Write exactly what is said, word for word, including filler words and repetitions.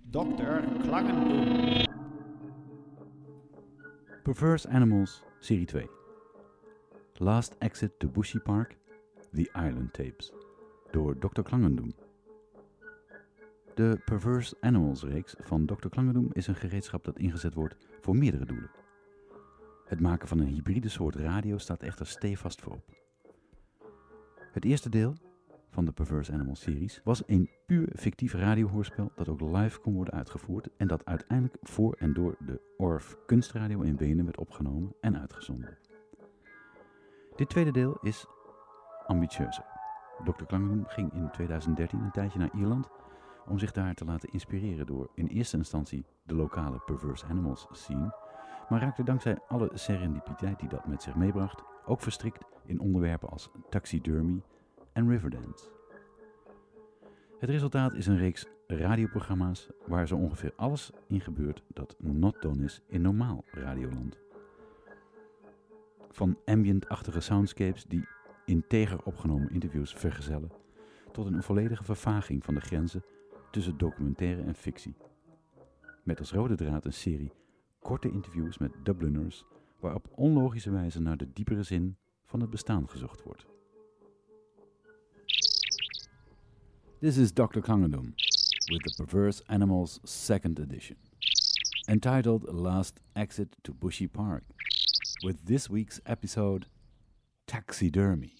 dokter Klangendoem. Perverse Animals, serie twee. Last Exit to Bushy Park, The Island Tapes, door dokter Klangendoem. De Perverse Animals reeks van dokter Klangendoem is een gereedschap dat ingezet wordt voor meerdere doelen. Het maken van een hybride soort radio staat echter stevast voorop. Het eerste deel van de Perverse Animals series was een puur fictief radiohoorspel dat ook live kon worden uitgevoerd en dat uiteindelijk voor en door de Orff Kunstradio in Wenen werd opgenomen en uitgezonden. Dit tweede deel is ambitieuzer. dokter Klangendoem ging in twintig dertien een tijdje naar Ierland om zich daar te laten inspireren door in eerste instantie de lokale Perverse Animals scene, maar raakte dankzij alle serendipiteit die dat met zich meebracht ook verstrikt in onderwerpen als taxidermy en Riverdance. Het resultaat is een reeks radioprogramma's waar zo ongeveer alles in gebeurt dat not done is in normaal radioland. Van ambient-achtige soundscapes die integer opgenomen interviews vergezellen, tot een volledige vervaging van de grenzen tussen documentaire en fictie. Met als rode draad een serie korte interviews met Dubliners, waar op onlogische wijze naar de diepere zin van het bestaan gezocht wordt. This is dokter Klangendoem with the Perverse Animals second edition, entitled Last Exit to Bushy Park, with this week's episode, Taxidermy.